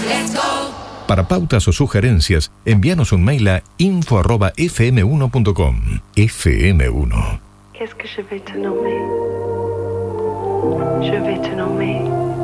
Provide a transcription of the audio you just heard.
Para pautas o sugerencias, envíanos un mail a info@fm1.com. FM1. Qu'est-ce que je vais te nommer? Je vais te nommer